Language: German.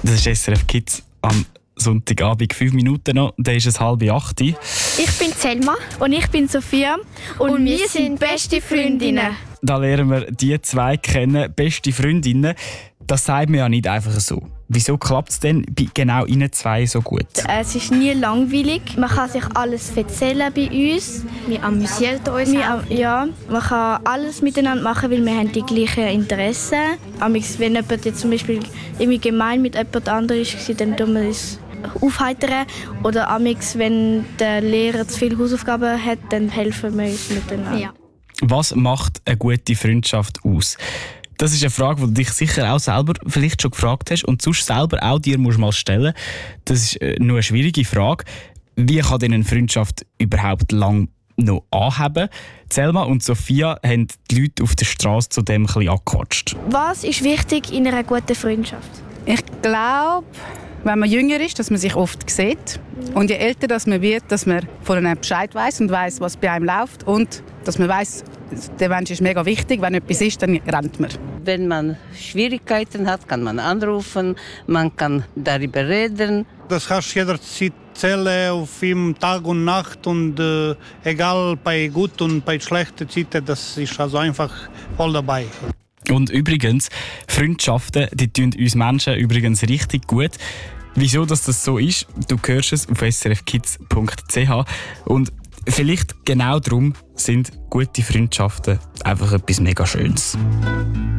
Das ist SRF Kids am Sonntagabend, 5 Minuten noch, dann ist es 7:30. Ich bin Selma. Und ich bin Sophia. Und wir sind beste Freundinnen. Da lernen wir die zwei kennen, beste Freundinnen. Das sagt man ja nicht einfach so. Wieso klappt es denn bei genau Ihnen zwei so gut? Es ist nie langweilig. Man kann sich alles erzählen bei uns. Wir amüsieren uns auch. Man kann alles miteinander machen, weil wir haben die gleichen Interessen. Wenn jemand jetzt zum Beispiel irgendwie gemein mit jemand anderem war, dann tun wir uns aufheitern. Oder wenn der Lehrer zu viele Hausaufgaben hat, dann helfen wir uns miteinander. Ja. Was macht eine gute Freundschaft aus? Das ist eine Frage, die du dich sicher auch selber vielleicht schon gefragt hast und sonst selber auch dir musst mal stellen. Das ist nur eine schwierige Frage. Wie kann denn eine Freundschaft überhaupt lang noch anheben? Selma und Sophia haben die Leute auf der Straße zu dem ein bisschen angequatscht. Was ist wichtig in einer guten Freundschaft? Ich glaube, wenn man jünger ist, dass man sich oft sieht. Und je älter dass man wird, dass man von einem Bescheid weiss und weiss, was bei einem läuft. Und dass man weiss, der Mensch ist mega wichtig. Wenn etwas ist, dann rennt man. Wenn man Schwierigkeiten hat, kann man anrufen, man kann darüber reden. Das hast du jederzeit Zelle auf ihm Tag und Nacht und egal bei gut und bei schlechten Zeiten, das ist also einfach voll dabei. Und übrigens, Freundschaften, die tun uns Menschen übrigens richtig gut. Wieso das so ist, du hörst es auf srfkids.ch. Und vielleicht genau darum sind gute Freundschaften einfach etwas mega Schönes.